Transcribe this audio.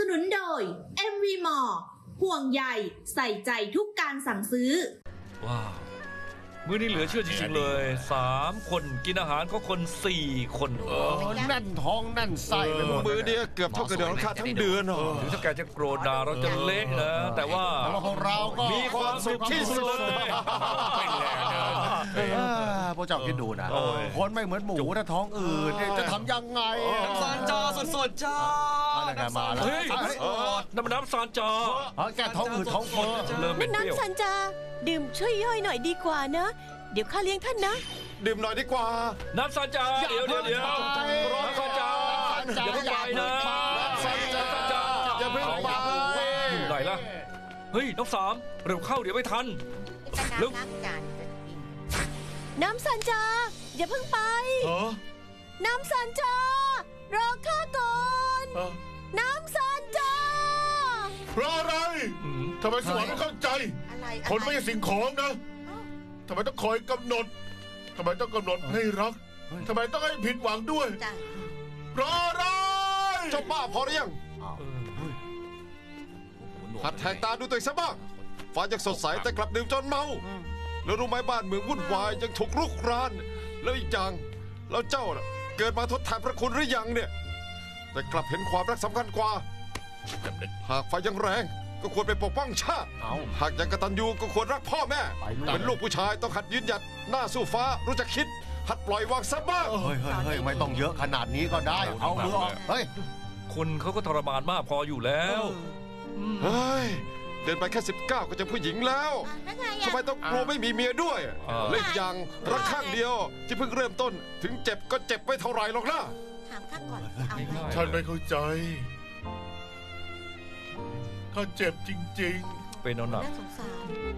นุนโดย MV Mall ห่วงใยใส่ใจทุกการสั่งซื้อว้าวมื้อนี้เหลือเชื่อจริงๆเลย3คนกินอาหารก็คน4คนแน่นท้องแน่นไส้ไปหมดมื้อนี้เกือบเท่ากับเดือนค่าทั้งเดือนถึงถ้าแกจะโกรธด่าเราจะเละนะแต่ว่าของเราก็มีความสุขที่สุดพวกเจ้าคิดดูนะคนไม่เหมือนหมูนะท้องอื่นจะทำยังไงน้ำซานจาสดๆจ้ามาแล้วเฮ้ยน้ำซานจาแกท้องอืดท้องเฟ้อเริ่มเป็นเปรี้ยวน้ำซานจาดื่มช่วยย่อยหน่อยดีกว่านะเดี๋ยวข้าเลี้ยงท่านนะดื่มหน่อยดีกว่าน้ำซานจาเดี๋ยวน้ำซานจาอย่าเพิ่งไปนะซานจาอย่าเพิ่งไปอยู่ไหนล่ะเฮ้ยน้องสามเร็วเข้าเดี๋ยวไม่ทันเร็วน้ำซานจาอย่าเพิ่งไปน้ำซานจารอข้าก่อนน้ำซานจาเพราะอะไรทำไมสวรรค์ไม่เข้าใจคนไม่ใช่สิ่งของนะทำไมต้องคอยกำหนดทำไมต้องกำหนดให้รักทำไมต้องให้ผิดหวังด้วยเพราะอะไรเจ้าบ้าพอหรือยังหัดแทงตาดูตัวเองซะบ้างฟ้ายังสดใสแต่กลับดื่มจนเมาแล้วรู้ไหมบ้านเมืองวุ่นวายยังถูกรุกรานแล้วอีกอย่างแล้วเจ้าน่ะเกิดมาทดแทนพระคุณหรือยังเนี่ยแต่กลับเห็นความรักสำคัญกว่าหากไฟยังแรงก็ควรไปปกป้องชาติหากยังกตัญญูก็ควรรักพ่อแม่เป็นลูกผู้ชายต้องหัดยืนหยัดหน้าสู้ฟ้ารู้จักคิดหัดปล่อยวางซะบ้างเฮ้ยไม่ต้องเยอะขนาดนี้ก็ได้เอามือออกเฮ้ยคนเขาก็ทรมานมากพออยู่แล้วเฮ้ยเดินไปแค่19ก็จะผู้หญิงแล้วทำไมต้องกลัวไม่มีเมียด้วยเล่นอย่างรักข้างเดียวที่เพิ่งเริ่มต้นถึงเจ็บก็เจ็บไม่เท่าไรหรอกนะถามข้าก่อนฉันไม่เข้าใจถ้าเจ็บจริงๆเป็นหนักน่าสงสาร